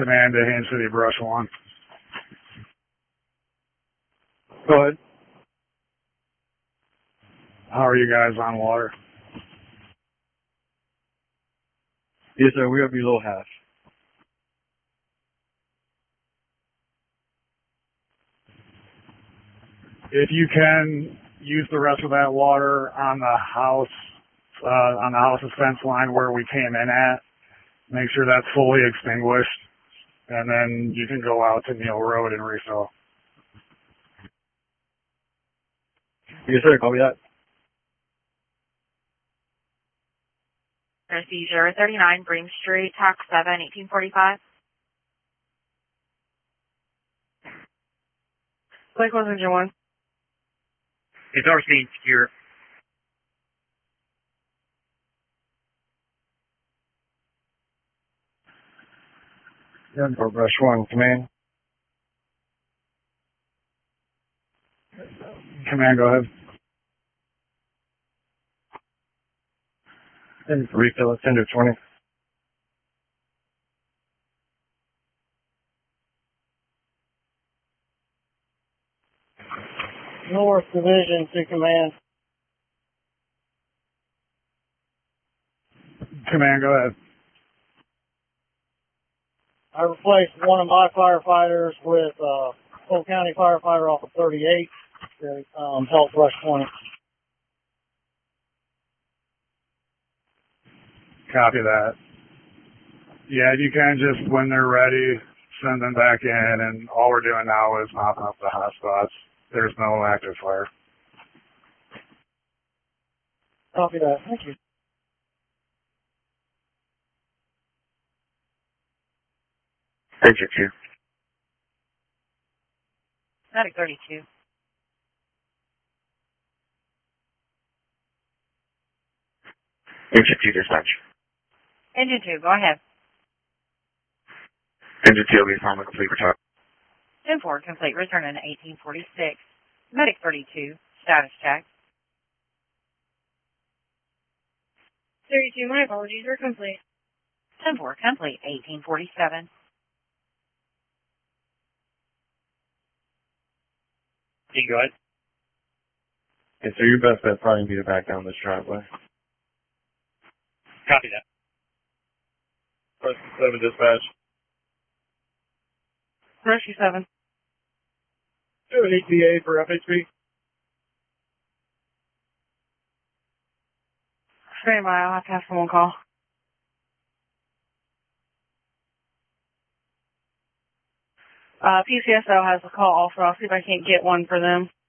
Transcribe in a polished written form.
Command to Haines City Brush 1. Go ahead. How are you guys on water? Yes, sir. We are below half. If you can, use the rest of that water on the house's fence line where we came in at. Make sure that's fully extinguished, and then you can go out to Neal Road and refill. Yes, sir. Copy that. Mercy 039 Bream Street, TAC 7, 1845. Likewise, Engine 1. It's RC secure. For Brush 1, Command. Command, go ahead. And refill at 10 to 20. North Division to Command. Command, go ahead. I replaced one of my firefighters with a Polk County firefighter off of 38 to help Brush 20. Copy that. Yeah, you can just, when they're ready, send them back in, and all we're doing now is mopping up the hot spots. There's no active fire. Copy that. Thank you. Engine 2. Medic 32. Engine 2 dispatch. Engine 2, go ahead. Engine 2 will be assigned with complete return. 10-4, complete return in 1846. Medic 32, status check. 32, my apologies, we're complete. 10-4, complete, 1847. Can you go ahead? Yes, sir. Your best bet probably be to back down this driveway. Copy that. Press 7 dispatch. Rescue 7. Do an ETA for FHP. Stand by, I'll have to have someone call. PCSO has a call also. I'll see if I can't get one for them.